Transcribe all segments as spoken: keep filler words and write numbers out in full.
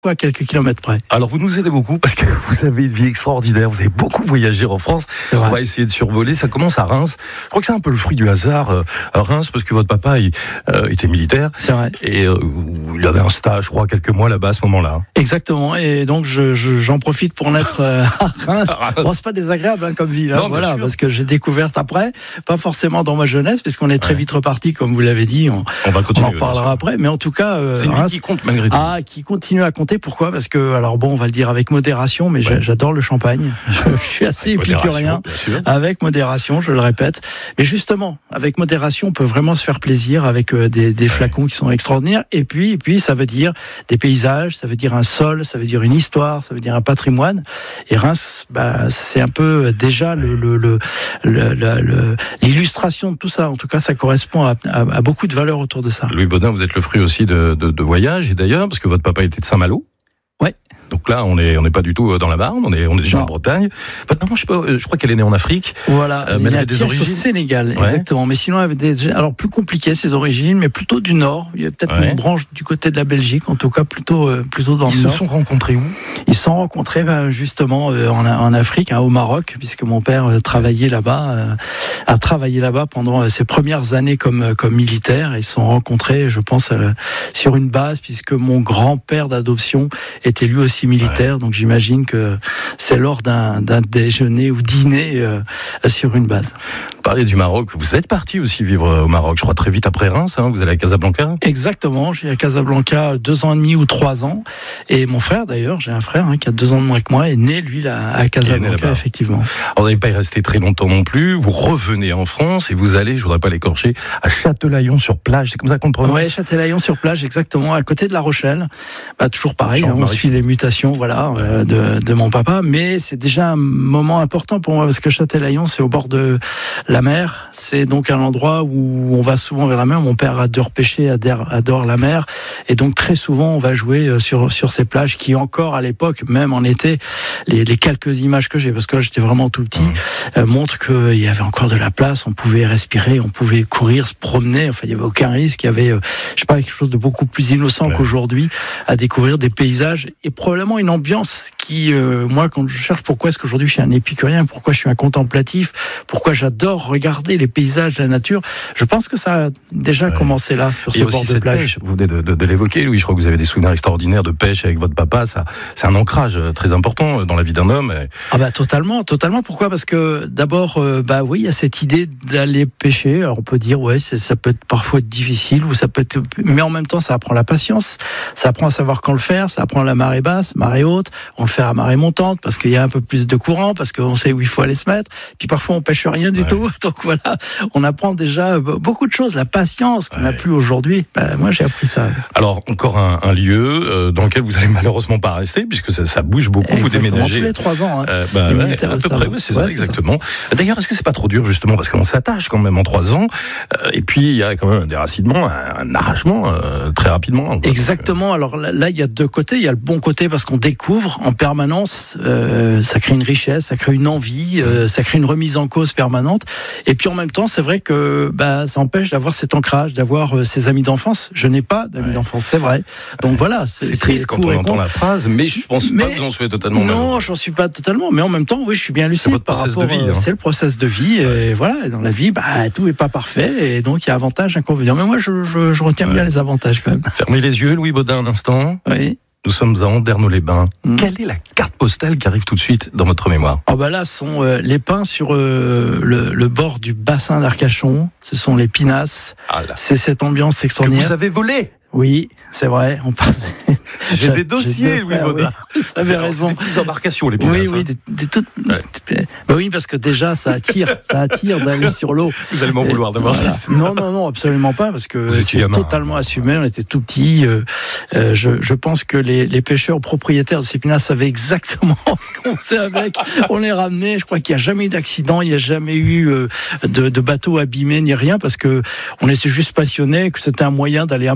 à quelques kilomètres près. Alors vous nous aidez beaucoup parce que vous avez une vie extraordinaire, vous avez beaucoup voyagé en France. On va essayer de survoler, ça commence à Reims. Je crois que c'est un peu le fruit du hasard, euh, à Reims, parce que votre papa il, euh, était militaire. C'est vrai. Et euh, il avait un stage, je crois, quelques mois là-bas à ce moment-là. Exactement, et donc je, je, j'en profite pour naître euh, à Reims. Bon, c'est pas désagréable hein, comme ville, hein, non, voilà, parce que j'ai découvert après, pas forcément dans ma jeunesse, puisqu'on est très ouais. vite reparti, comme vous l'avez dit, on, on, va continuer, on en reparlera après, mais en tout cas... Euh, c'est une Reims, vie qui compte malgré tout. Ah, qui continue à compter. Pourquoi ? Parce que, alors bon, on va le dire avec modération, mais ouais. j'adore le champagne. Je, je suis assez épicurien. Avec modération, je le répète. Mais justement, avec modération, on peut vraiment se faire plaisir avec euh, des, des ouais. flacons qui sont extraordinaires. Et puis, et puis, ça veut dire des paysages, ça veut dire un sol, ça veut dire une histoire, ça veut dire un patrimoine. Et Reims, bah, c'est un peu déjà le, le, le, le, le, le, l'illustration de tout ça. En tout cas, ça correspond à, à, à beaucoup de valeurs autour de ça. Louis Baudin, vous êtes le fruit aussi de, de, de voyage, et d'ailleurs, parce que votre papa était de Saint-Malo. Ouais. Donc là, on est on n'est pas du tout dans la Marne, on est on est déjà non. en Bretagne. Votre maman, je sais pas, je crois qu'elle est née en Afrique. Voilà, euh, mais elle avait des origines au Sénégal, ouais. exactement. Mais sinon, elle avait des alors plus compliqué ses origines, mais plutôt du nord. Il y a peut-être ouais. une branche du côté de la Belgique, en tout cas plutôt euh, plutôt dans Ils le nord. Ils se sont rencontrés où ? Ils se sont rencontrés ben, justement euh, en, en Afrique, hein, au Maroc, puisque mon père euh, travaillait là-bas, euh, a travaillé là-bas pendant euh, ses premières années comme comme militaire. Et ils se sont rencontrés, je pense, euh, sur une base, puisque mon grand-père d'adoption était lui aussi militaire, ouais. donc j'imagine que c'est lors d'un, d'un déjeuner ou dîner euh, sur une base. Vous parlez du Maroc, vous êtes parti aussi vivre au Maroc, je crois très vite après Reims, hein, vous allez à Casablanca ? Exactement, j'ai à Casablanca deux ans et demi ou trois ans, et mon frère d'ailleurs, j'ai un frère hein, qui a deux ans de moins que moi, est né lui là, à Casablanca, effectivement. Alors, vous n'allez pas y rester très longtemps non plus, vous revenez en France et vous allez, je ne voudrais pas l'écorcher, à Châtelaillon-sur-Plage, c'est comme ça qu'on le prononce ? Oui, Châtelaillon-sur-Plage, exactement, à côté de La Rochelle. Bah, toujours pareil, hein, on suit les mutations voilà, ouais. euh, de, de mon papa, mais c'est déjà un moment important pour moi, parce que Châtelaillon, c'est au bord de la mer, c'est donc un endroit où on va souvent vers la mer. Mon père adore pêcher, adore, adore la mer, et donc très souvent on va jouer sur, sur ces plages qui encore à l'époque, même en été, les, les quelques images que j'ai, parce que là j'étais vraiment tout petit, mmh. euh, montrent qu'il y avait encore de la place, on pouvait respirer, on pouvait courir, se promener, enfin il n'y avait aucun risque, il y avait, euh, je sais pas, quelque chose de beaucoup plus innocent ouais. qu'aujourd'hui, à découvrir des paysages, et probablement une ambiance qui, euh, moi quand je cherche pourquoi est-ce qu'aujourd'hui je suis un épicurien, pourquoi je suis un contemplatif, pourquoi j'adore regarder les paysages, la nature, je pense que ça a déjà ouais. commencé là, sur ce bord de plage. Pêche, vous venez de, de, de l'évoquer, Louis, je crois que vous avez des souvenirs extraordinaires de pêche avec votre papa, ça, c'est un ancrage très important dans la vie d'un homme. Et... Ah bah totalement, totalement. Pourquoi ? Parce que d'abord, euh, bah oui, il y a cette idée d'aller pêcher. Alors on peut dire ouais, c'est, ça peut être parfois être difficile, ou ça peut être, mais en même temps, ça apprend la patience, ça apprend à savoir quand le faire, ça apprend la marée basse, marée haute, on le fait à marée montante parce qu'il y a un peu plus de courant, parce qu'on sait où il faut aller se mettre. Puis parfois on pêche rien du ouais. tout, donc voilà, on apprend déjà beaucoup de choses, la patience qu'on n'a ouais. plus aujourd'hui. Ben, moi j'ai appris ça. Alors encore un, un lieu euh, dans lequel vous allez malheureusement pas rester, puisque ça, ça bouge beaucoup, exactement, vous déménagez. Tous les trois ans. Hein. Euh, bah, ouais, à peu près, ouais, c'est ouais, ça, c'est exactement. Ça. D'ailleurs, est-ce que c'est pas trop dur justement, parce qu'on s'attache quand même en trois ans, euh, et puis il y a quand même un déracinement, un, un arrachement euh, très rapidement. Exactement. Alors là, là, il y a deux côtés. Il y a le bon côté parce qu'on découvre en permanence, euh, ça crée une richesse, ça crée une envie, euh, ça crée une remise en cause permanente. Et puis en même temps, c'est vrai que bah, ça empêche d'avoir cet ancrage, d'avoir euh, ses amis d'enfance. Je n'ai pas d'amis ouais. d'enfance, c'est vrai. Donc ouais. voilà, c'est, c'est triste quand on entend la phrase, mais je pense mais, pas que vous en soyez totalement. Non, j'en suis pas totalement, mais en même temps, oui, je suis bien lucide par rapport. Vie, hein. C'est le process de vie, ouais. et voilà. Et dans la vie, bah, tout est pas parfait, et donc il y a avantages, inconvénients. Mais moi, je, je, je retiens ouais. bien les avantages quand même. Fermez les yeux, Louis Baudin, un instant. Oui. Nous sommes à Andernos-les-Bains. Mmh. Quelle est la carte postale qui arrive tout de suite dans votre mémoire ? Oh bah là, sont euh, les pins sur euh, le, le bord du bassin d'Arcachon. Ce sont les pinasses. Ah c'est cette ambiance extraordinaire. Que vous avez volé ? Oui, c'est vrai. On parle... J'ai des dossiers, Louis Baudin. Oui, vous avez raison. C'est des petites embarcations, les pinasses. Oui, oui, des, des toutes. Ouais. Bah oui, parce que déjà, ça attire, ça attire d'aller sur l'eau. Vous allez m'en vouloir d'avoir voilà. dit ça. Non, non, non, absolument pas, parce que c'est gamin, totalement assumé. On était tout petits. Euh, euh, je, je pense que les, les pêcheurs propriétaires de ces pinasses savaient exactement ce qu'on faisait avec. On les ramenait. Je crois qu'il n'y a jamais eu d'accident, il n'y a jamais eu euh, de, de bateau abîmé ni rien, parce que on était juste passionnés, que c'était un moyen d'aller un peu plus loin.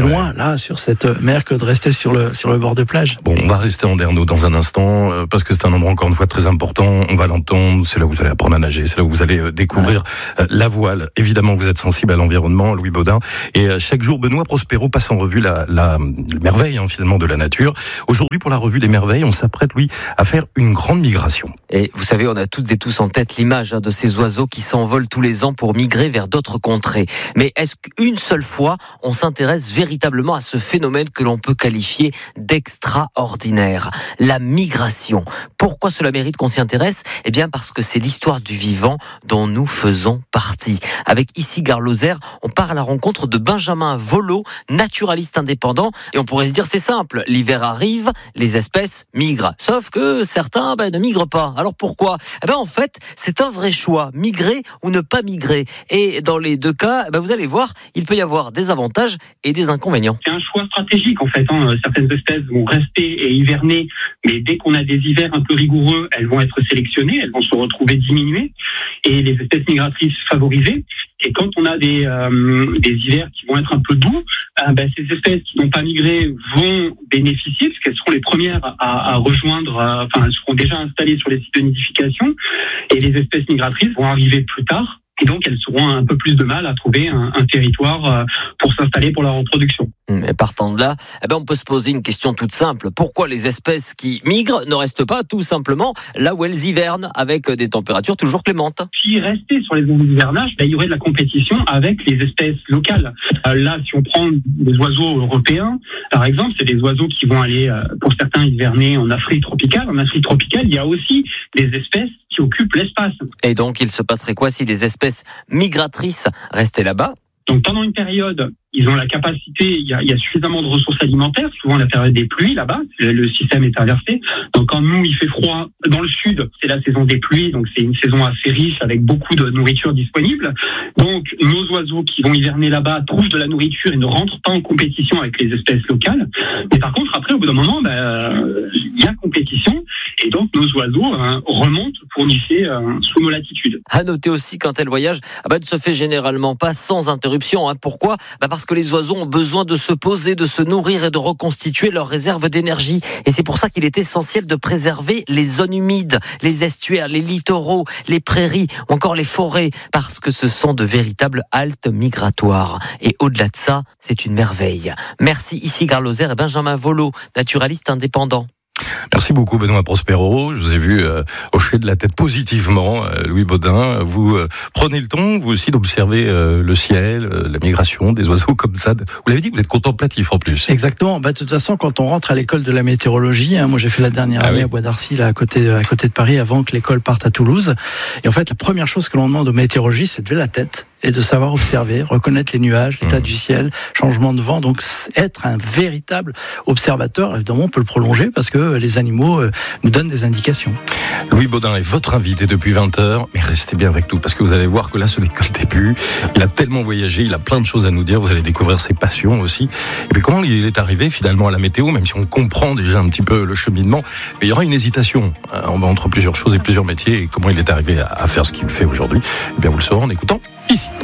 loin là sur cette mer que de rester sur le sur le bord de plage. Bon, on va rester en Anderno dans un instant euh, parce que c'est un endroit encore une fois très important. On va l'entendre. C'est là où vous allez apprendre à nager. C'est là où vous allez euh, découvrir ouais. euh, la voile. Évidemment, vous êtes sensible à l'environnement, Louis Baudin. Et euh, chaque jour, Benoît Prospero passe en revue la, la, la merveille hein, finalement de la nature. Aujourd'hui, pour la revue des merveilles, on s'apprête, Louis, à faire une grande migration. Et vous savez, on a toutes et tous en tête l'image hein, de ces oiseaux qui s'envolent tous les ans pour migrer vers d'autres contrées. Mais est-ce qu'une seule fois, on s'intéresse véritablement à ce phénomène que l'on peut qualifier d'extraordinaire, la migration? Pourquoi cela mérite qu'on s'y intéresse? Eh bien parce que c'est l'histoire du vivant dont nous faisons partie. Avec ici Garloser, on part à la rencontre de Benjamin Volo, naturaliste indépendant, et on pourrait se dire c'est simple, l'hiver arrive, les espèces migrent. Sauf que certains ben, ne migrent pas. Alors pourquoi? Eh ben en fait, c'est un vrai choix, migrer ou ne pas migrer. Et dans les deux cas, ben, vous allez voir, il peut y avoir des avantages et des inconvénients. C'est un choix stratégique en fait. Hein. Certaines espèces vont rester et hiverner, mais dès qu'on a des hivers un peu rigoureux, elles vont être sélectionnées, elles vont se retrouver diminuées, et les espèces migratrices favorisées. Et quand on a des, euh, des hivers qui vont être un peu doux, euh, ben, ces espèces qui n'ont pas migré vont bénéficier, puisqu'elles seront les premières à, à rejoindre, euh, enfin elles seront déjà installées sur les sites de nidification, et les espèces migratrices vont arriver plus tard. Et donc, elles auront un peu plus de mal à trouver un, un territoire pour s'installer pour la reproduction. Et partant de là, eh ben on peut se poser une question toute simple. Pourquoi les espèces qui migrent ne restent pas tout simplement là où elles hivernent avec des températures toujours clémentes? Si rester sur les zones d'hivernage, ben, il y aurait de la compétition avec les espèces locales. Euh, là, si on prend des oiseaux européens, par exemple, c'est des oiseaux qui vont aller, euh, pour certains, hiverner en Afrique tropicale. En Afrique tropicale, il y a aussi des espèces qui occupent l'espace. Et donc, il se passerait quoi si les espèces migratrices restaient là-bas? Donc pendant une période, ils ont la capacité, il y a, il y a suffisamment de ressources alimentaires, souvent la période des pluies là-bas, le, le système est inversé. Donc quand nous, il fait froid dans le sud, c'est la saison des pluies, donc c'est une saison assez riche avec beaucoup de nourriture disponible. Donc nos oiseaux qui vont hiverner là-bas trouvent de la nourriture et ne rentrent pas en compétition avec les espèces locales. Mais par contre, après, au bout d'un moment, ben, il y a compétition et donc nos oiseaux hein, remontent pour nicher euh, sous nos latitudes. À noter aussi, quand elles voyagent, ah ben, ne se fait généralement pas sans interruption. Hein. Pourquoi? Ben, parce que les oiseaux ont besoin de se poser, de se nourrir et de reconstituer leurs réserves d'énergie. Et c'est pour ça qu'il est essentiel de préserver les zones humides, les estuaires, les littoraux, les prairies ou encore les forêts, parce que ce sont de véritables haltes migratoires. Et au-delà de ça, c'est une merveille. Merci ici Garloser et Benjamin Volo, naturaliste indépendant. Merci beaucoup Benoît Prospero. Je vous ai vu euh, hocher de la tête positivement, euh, Louis Baudin. Vous euh, prenez le temps, vous aussi, d'observer euh, le ciel, euh, la migration des oiseaux comme ça. Vous l'avez dit, vous êtes contemplatif en plus. Exactement. Bah, de toute façon, quand on rentre à l'école de la météorologie, hein, moi j'ai fait la dernière ah année oui. à Bois d'Arcy, là, à côté, à côté de Paris, avant que l'école parte à Toulouse. Et en fait, la première chose que l'on demande aux météorologistes, c'est de lever la tête et de savoir observer, reconnaître les nuages, l'état mmh. du ciel, changement de vent. Donc, être un véritable observateur, évidemment, on peut le prolonger parce que les animaux euh, nous donnent des indications. Louis Baudin est votre invité depuis vingt heures, mais restez bien avec nous parce que vous allez voir que là, ce n'est que le début. Il a tellement voyagé, il a plein de choses à nous dire. Vous allez découvrir ses passions aussi. Et puis, comment il est arrivé finalement à la météo, même si on comprend déjà un petit peu le cheminement, mais il y aura une hésitation hein, entre plusieurs choses et plusieurs métiers. Et comment il est arrivé à faire ce qu'il fait aujourd'hui, eh bien, vous le saurez en écoutant ici.